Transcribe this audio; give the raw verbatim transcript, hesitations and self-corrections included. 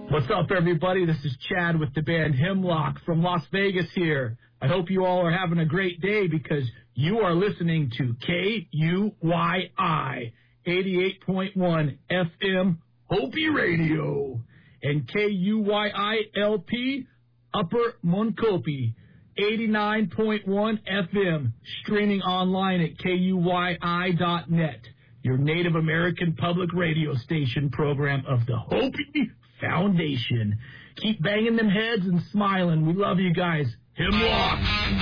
What's up, everybody? This is Chad with the band Hemlock from Las Vegas here. I hope you all are having a great day because you are listening to K U Y I eighty-eight point one F M Hopi Radio and K U Y I L P Upper Moncopie eighty-nine point one F M, streaming online at K U Y I dot net, your Native American public radio station program of the Hopi Foundation. Keep banging them heads and smiling. We love you guys. Hemlock.